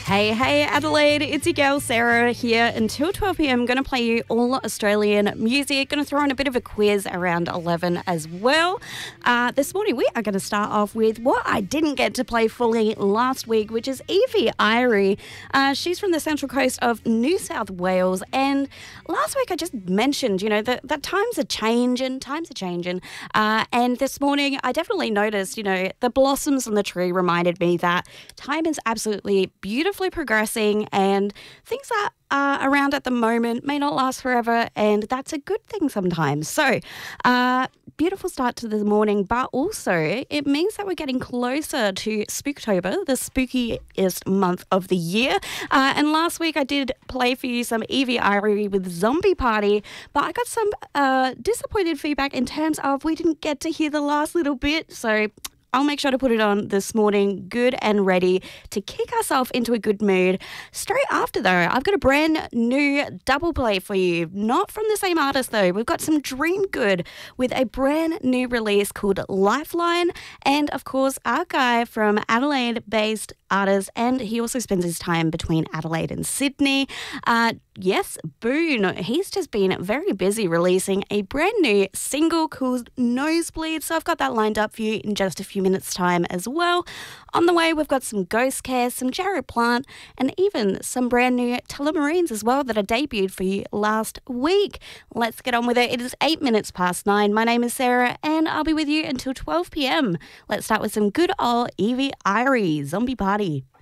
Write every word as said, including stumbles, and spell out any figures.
Hey, hey, Adelaide, it's your girl Sarah here until twelve p m. I'm going to play you all Australian music. Going to throw in a bit of a quiz around eleven as well. Uh, this morning we are going to start off with what I didn't get to play fully last week, which is Evie Irie. Uh, she's from the Central Coast of New South Wales, and last week I just mentioned, you know, that, that times are changing, times are changing. Uh, and this morning I definitely noticed, you know, the blossoms on the tree reminded me that time is absolutely beautiful. Progressing, and things that are around at the moment may not last forever, and that's a good thing sometimes. So, uh, beautiful start to the morning, but also it means that we're getting closer to Spooktober, the spookiest month of the year. Uh, and last week I did play for you some Evie Irie with Zombie Party, but I got some uh, disappointed feedback in terms of we didn't get to hear the last little bit. So I'll make sure to put it on this morning, good and ready to kick us off into a good mood. Straight after, though, I've got a brand new double play for you. Not from the same artist, though. We've got some Dream Good with a brand new release called Lifeline. And, of course, our guy from Adelaide-based artist, and he also spends his time between Adelaide and Sydney. Uh, yes, Boone. He's just been very busy releasing a brand new single called Nosebleed. So I've got that lined up for you in just a few minutes time as well. On the way, we've got some Ghost Care, some Jared Plant, and even some brand new Telemarines as well that are debuted for you last week. Let's get on with it. It is eight minutes past nine. My name is Sarah, and I'll be with you until twelve p m. Let's start with some good old Evie Irie, Zombie Party.